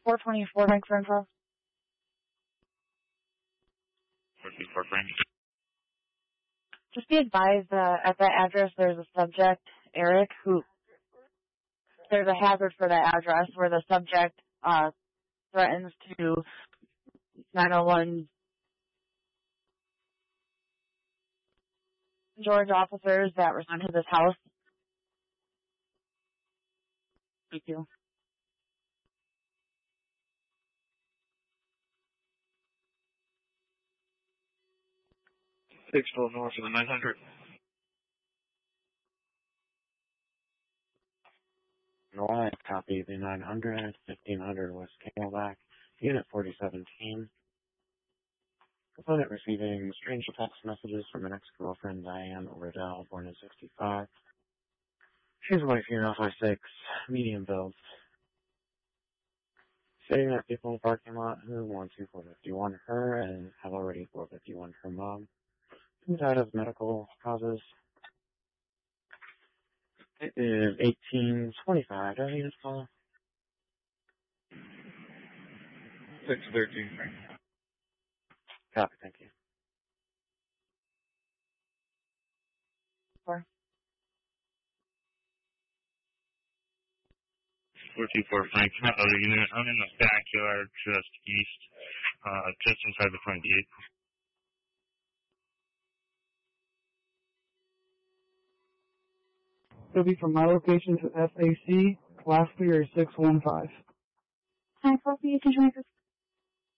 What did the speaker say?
424 Frank Central. 424 Frank. Just be advised at that address there's a subject, Eric, who there's a hazard for that address where the subject threatens to 901 George officers that respond to this house. Thank you. 6-4 north of the 900. North, copy the 900, 1500 West Camelback, Unit 4017. Component receiving strange text messages from an ex-girlfriend, Diane Riddell, born in 65. She's a white female, 5'6", medium build. Saying that people in the parking lot who want to 451 her and have already 451 her mom, who died of medical causes. It is 1825. Do I need to call? 613 Frank. Copy, thank you. 424 Frank. Other unit. I'm in the backyard just east, just inside the front gate. It'll be from my location to FAC. Last 3 are 615. Hi, 4 Central.